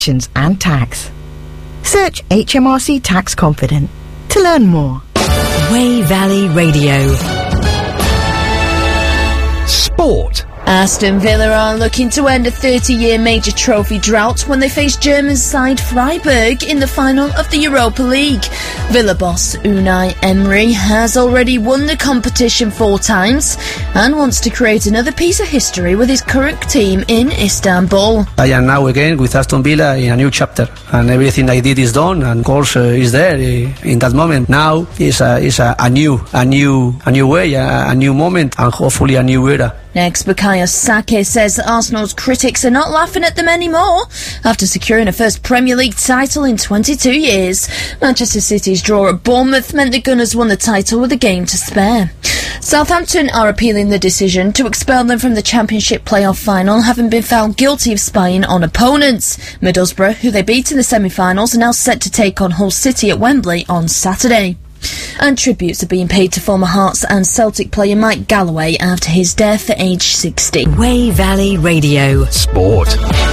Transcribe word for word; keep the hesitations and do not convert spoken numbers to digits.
and tax. Search H M R C Tax Confident to learn more. Wey Valley Radio. Sport. Aston Villa are looking to end a thirty-year major trophy drought when they face German side Freiburg in the final of the Europa League. Villa boss Unai Emery has already won the competition four times and wants to create another piece of history with his current team in Istanbul. I am now again with Aston Villa in a new chapter, and everything I did is done, and of course uh, is there uh, in that moment. Now is a, is a, a new, a new, a new way, a, a new moment, and hopefully a new era. Next, Bukayo Saka says that Arsenal's critics are not laughing at them anymore after securing a first Premier League title in twenty-two years. Manchester City's draw at Bournemouth meant the Gunners won the title with a game to spare. Southampton are appealing the decision to expel them from the Championship playoff final, having been found guilty of spying on opponents. Middlesbrough, who they beat in the semi-finals, are now set to take on Hull City at Wembley on Saturday. And tributes are being paid to former Hearts and Celtic player Mike Galloway after his death at age sixty. Wey Valley Radio. Sport.